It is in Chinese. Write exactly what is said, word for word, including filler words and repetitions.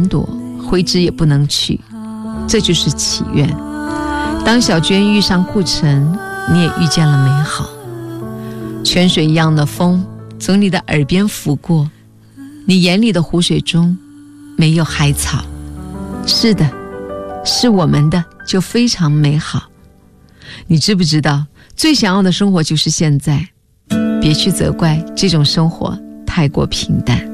闪躲，挥之也不能去，这就是祈愿。当小娟遇上顾城，你也遇见了美好。泉水一样的风从你的耳边拂过，你眼里的湖水中没有海草。是的，是我们的就非常美好。你知不知道，最想要的生活就是现在，别去责怪这种生活太过平淡。